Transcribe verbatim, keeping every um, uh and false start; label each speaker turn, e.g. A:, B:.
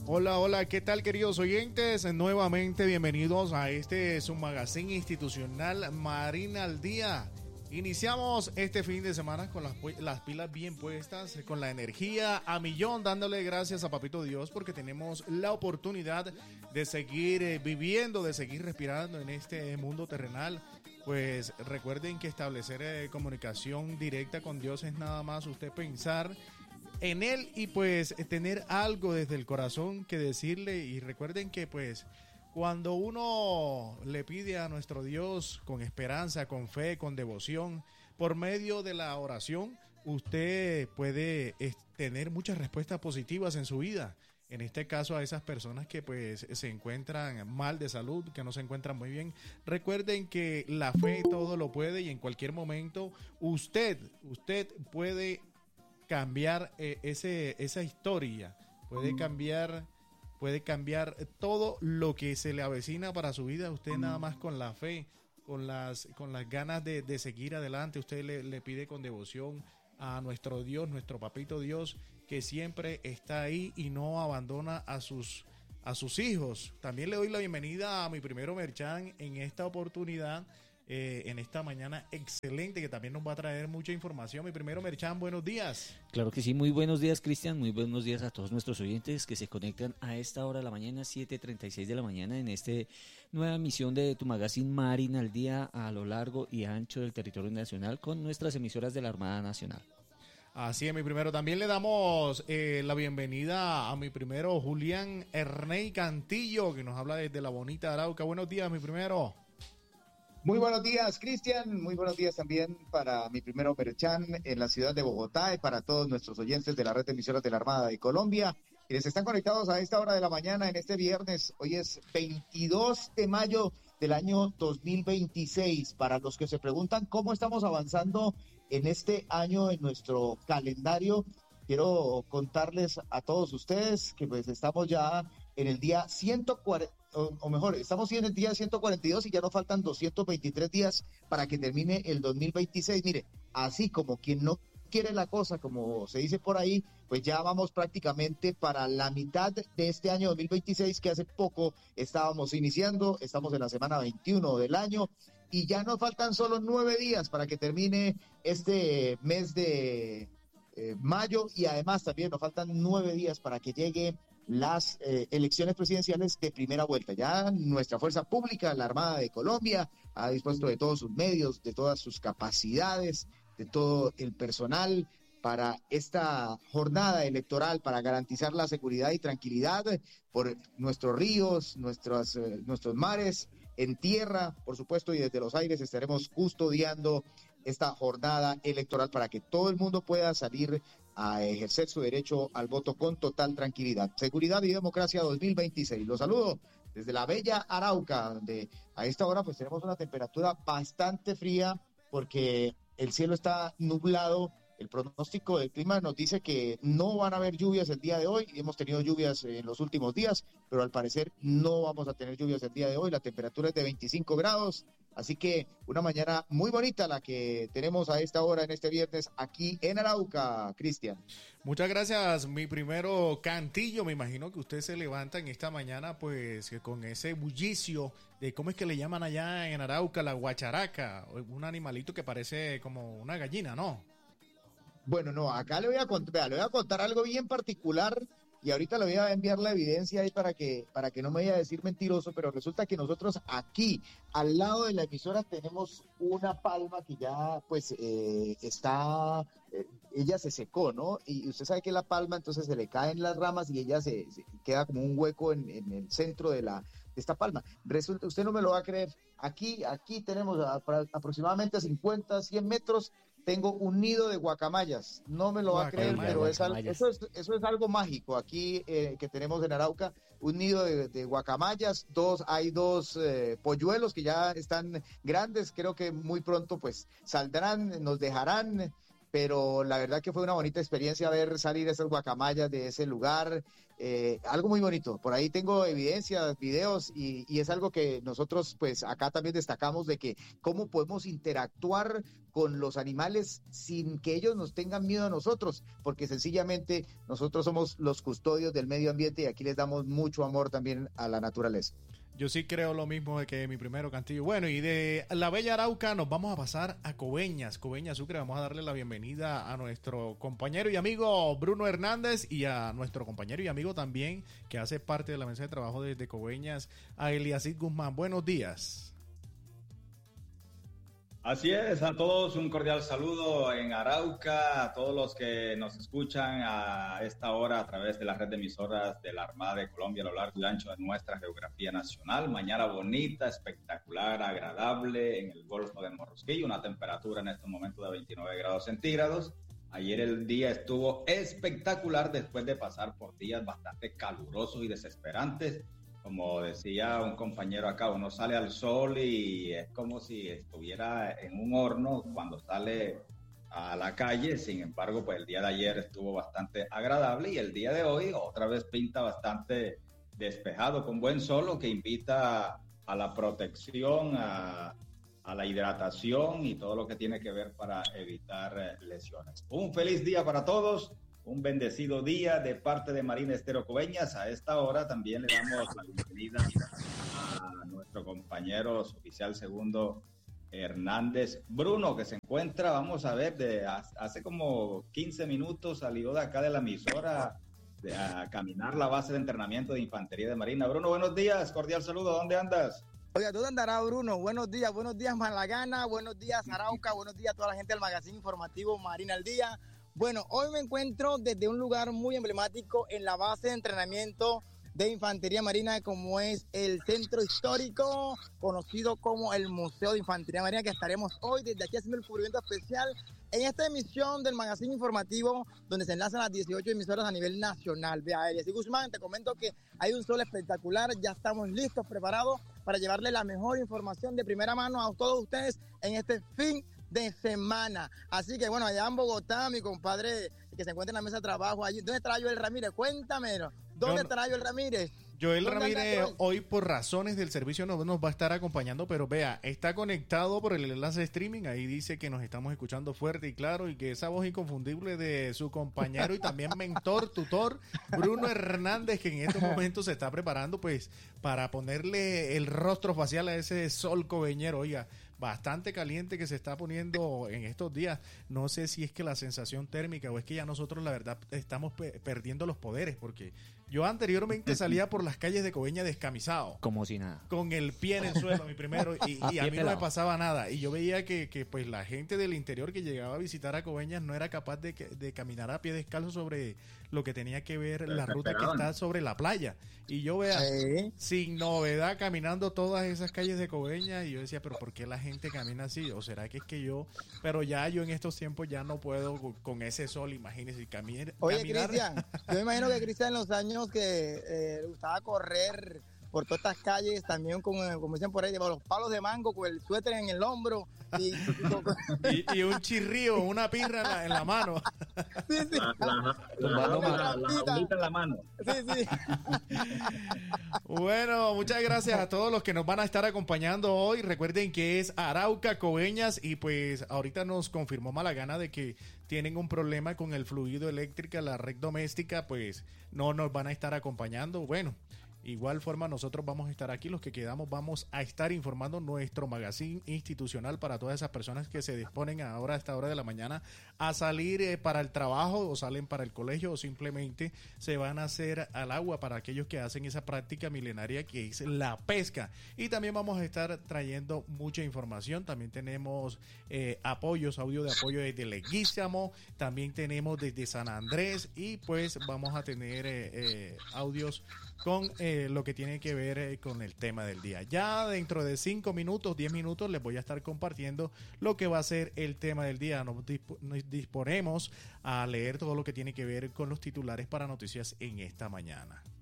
A: Hola, hola, ¿qué tal, queridos oyentes? Nuevamente bienvenidos a este su magazine institucional Marina al Día. Iniciamos este fin de semana con las, las pilas bien puestas, con la energía a millón, dándole gracias a Papito Dios porque tenemos la oportunidad de seguir eh, viviendo, de seguir respirando en este mundo terrenal. Pues recuerden que establecer eh, comunicación directa con Dios es nada más usted pensar en Él y pues tener algo desde el corazón que decirle. Y recuerden que pues cuando uno le pide a nuestro Dios con esperanza, con fe, con devoción, por medio de la oración, usted puede tener muchas respuestas positivas en su vida. En este caso a esas personas que pues se encuentran mal de salud, que no se encuentran muy bien. Recuerden que la fe todo lo puede y en cualquier momento usted, usted puede cambiar eh, ese, esa historia, puede cambiar, puede cambiar todo lo que se le avecina para su vida. Usted nada más con la fe, con las, con las ganas de, de seguir adelante, usted le, le pide con devoción a nuestro Dios, nuestro Papito Dios, que siempre está ahí y no abandona a sus, a sus hijos. También le doy la bienvenida a mi primero Merchan en esta oportunidad, eh, en esta mañana excelente, que también nos va a traer mucha información. Mi primero Merchan, buenos días.
B: Claro que sí, muy buenos días, Cristian, muy buenos días a todos nuestros oyentes que se conectan a esta hora de la mañana, siete treinta y seis de la mañana, en esta nueva emisión de tu magazine Marina al Día, a lo largo y ancho del territorio nacional, con nuestras emisoras de la Armada Nacional.
A: Así es, mi primero. También le damos eh, la bienvenida a mi primero, Julián Erney Cantillo, que nos habla desde la bonita Arauca. Buenos días, mi primero.
C: Muy buenos días, Cristian. Muy buenos días también para mi primero Merchan en la ciudad de Bogotá y para todos nuestros oyentes de la red de emisoras de la Armada de Colombia, quienes están conectados a esta hora de la mañana en este viernes. Hoy es veintidós de mayo del año dos mil veintiséis. Para los que se preguntan cómo estamos avanzando en este año en nuestro calendario, quiero contarles a todos ustedes que pues estamos ya en el día ciento cuarenta, o, o mejor, estamos en el día ciento cuarenta y dos y ya nos faltan doscientos veintitrés días para que termine el dos mil veintiséis. Mire, así como quien no quiere la cosa, como se dice por ahí, pues ya vamos prácticamente para la mitad de este año dos mil veintiséis, que hace poco estábamos iniciando. Estamos en la semana veintiuno del año y ya nos faltan solo nueve días para que termine este mes de eh, mayo, y además también nos faltan nueve días para que llegue las eh, elecciones presidenciales de primera vuelta. Ya nuestra fuerza pública, la Armada de Colombia, ha dispuesto de todos sus medios, de todas sus capacidades, de todo el personal para esta jornada electoral, para garantizar la seguridad y tranquilidad por nuestros ríos, nuestros, eh, nuestros mares, en tierra, por supuesto, y desde los aires estaremos custodiando esta jornada electoral para que todo el mundo pueda salir a ejercer su derecho al voto con total tranquilidad. Seguridad y democracia dos mil veintiséis. Los saludo desde la bella Arauca, donde a esta hora pues tenemos una temperatura bastante fría porque el cielo está nublado. El pronóstico del clima nos dice que no van a haber lluvias el día de hoy. Hemos tenido lluvias en los últimos días, pero al parecer no vamos a tener lluvias el día de hoy. La temperatura es de veinticinco grados, así que una mañana muy bonita la que tenemos a esta hora en este viernes aquí en Arauca, Cristian.
A: Muchas gracias, mi primero Cantillo. Me imagino que usted se levanta en esta mañana pues con ese bullicio de, ¿cómo es que le llaman allá en Arauca? La guacharaca, un animalito que parece como una gallina, ¿no?
C: Bueno, no, acá le voy a contar, vea, le voy a contar algo bien particular y ahorita le voy a enviar la evidencia ahí para que, para que no me vaya a decir mentiroso, pero resulta que nosotros aquí, al lado de la emisora, tenemos una palma que ya, pues, eh, está, eh, ella se secó, ¿no? Y usted sabe que la palma, entonces se le caen las ramas y ella se, se queda como un hueco en, en el centro de la, de esta palma. Resulta, usted no me lo va a creer, aquí, aquí tenemos a, a, aproximadamente cincuenta, cien metros, tengo un nido de guacamayas. No me lo va a creer, pero es algo, eso, es, eso es algo mágico aquí eh, que tenemos en Arauca. Un nido de, de guacamayas. Dos, hay dos eh, polluelos que ya están grandes. Creo que muy pronto pues saldrán, nos dejarán. pero la verdad que fue una bonita experiencia ver salir esas guacamayas de ese lugar, eh, algo muy bonito. Por ahí tengo evidencias, videos, y, y es algo que nosotros pues acá también destacamos de que cómo podemos interactuar con los animales sin que ellos nos tengan miedo a nosotros, porque sencillamente nosotros somos los custodios del medio ambiente y aquí les damos mucho amor también a la naturaleza.
A: Yo sí creo lo mismo de que mi primero Cantillo. Bueno, y de la bella Arauca nos vamos a pasar a Coveñas, Coveñas Sucre. Vamos a darle la bienvenida a nuestro compañero y amigo Bruno Hernández y a nuestro compañero y amigo también que hace parte de la mesa de trabajo desde Coveñas, a Eliasid Guzmán. Buenos días.
D: Así es, a todos un cordial saludo en Arauca, a todos los que nos escuchan a esta hora a través de la red de emisoras de la Armada de Colombia a lo largo y ancho de nuestra geografía nacional. Mañana bonita, espectacular, agradable en el Golfo de Morrosquillo, una temperatura en este momento de veintinueve grados centígrados. Ayer el día estuvo espectacular después de pasar por días bastante calurosos y desesperantes. Como decía un compañero acá, uno sale al sol y es como si estuviera en un horno cuando sale a la calle. Sin embargo, pues el día de ayer estuvo bastante agradable y el día de hoy otra vez pinta bastante despejado, con buen sol, lo que invita a la protección, a, a la hidratación y todo lo que tiene que ver para evitar lesiones. Un feliz día para todos. Un bendecido día de parte de Marina Estero Coveñas. A esta hora también le damos la bienvenida a nuestro compañero oficial segundo Hernández Bruno, que se encuentra, vamos a ver, de hace como quince minutos salió de acá de la emisora de, a caminar la base de entrenamiento de infantería de Marina. Bruno, buenos días, cordial saludo, ¿dónde andas?
E: Oiga, ¿dónde andará Bruno? Buenos días, buenos días Malagana, buenos días Arauca, buenos días a toda la gente del magazine informativo Marina al Día. Bueno, hoy me encuentro desde un lugar muy emblemático en la base de entrenamiento de Infantería Marina, como es el Centro Histórico, conocido como el Museo de Infantería Marina, que estaremos hoy desde aquí haciendo el cubrimiento especial en esta emisión del magazine informativo, donde se enlazan las dieciocho emisoras a nivel nacional. Vea, Eliasid Guzmán, te comento que hay un sol espectacular, ya estamos listos, preparados para llevarle la mejor información de primera mano a todos ustedes en este fin de semana. Así que bueno, allá en Bogotá, mi compadre que se encuentra en la mesa de trabajo allí. ¿Dónde estará Joel Ramírez? Cuéntame, ¿dónde no, estará Joel Ramírez?
A: Joel Ramírez hoy por razones del servicio no nos va a estar acompañando, pero vea, está conectado por el enlace de streaming, ahí dice que nos estamos escuchando fuerte y claro y que esa voz inconfundible de su compañero y también mentor, tutor, Bruno Hernández, que en estos momentos se está preparando pues para ponerle el rostro facial a ese sol coveñero. Oiga, bastante caliente que se está poniendo en estos días. No sé si es que la sensación térmica o es que ya nosotros la verdad estamos pe- perdiendo los poderes, porque yo anteriormente salía por las calles de Coveña descamisado.
B: Como si nada.
A: Con el pie en el suelo, mi primero, y, y a mí no me pasaba nada. Y yo veía que, que pues la gente del interior que llegaba a visitar a Coveñas no era capaz de, de caminar a pie descalzo sobre lo que tenía que ver la ruta que está sobre la playa. Y yo vea, ¿sí? Sin novedad, caminando todas esas calles de Coveñas, y yo decía, pero ¿por qué la gente camina así? ¿O será que es que yo? Pero ya yo en estos tiempos ya no puedo con ese sol, imagínese, caminar.
E: Oye, Cristian, yo me imagino que Cristian en los años que eh, le gustaba correr por todas estas calles, también como, como dicen por ahí, con los palos de mango, con el suéter en el hombro y,
A: y, y un chirrío, una pirra en la, en la mano.
E: Sí, sí.
D: La, la, la, la, la, la, la en la mano.
E: Sí, sí.
A: Bueno, muchas gracias a todos los que nos van a estar acompañando hoy. Recuerden que es Arauca, Coveñas, y pues ahorita nos confirmó Malagana de que tienen un problema con el fluido eléctrico, la red doméstica, pues no nos van a estar acompañando. Bueno, igual forma nosotros vamos a estar aquí, los que quedamos vamos a estar informando nuestro magazine institucional para todas esas personas que se disponen ahora a esta hora de la mañana a salir eh, para el trabajo o salen para el colegio o simplemente se van a hacer al agua, para aquellos que hacen esa práctica milenaria que es la pesca. Y también vamos a estar trayendo mucha información, también tenemos eh, apoyos, audio de apoyo desde Leguízamo, también tenemos desde San Andrés y pues vamos a tener eh, eh, audios con eh, lo que tiene que ver eh, con el tema del día. Ya dentro de cinco minutos, diez minutos les voy a estar compartiendo lo que va a ser el tema del día. Nos, disp- nos disponemos a leer todo lo que tiene que ver con los titulares para noticias en esta mañana.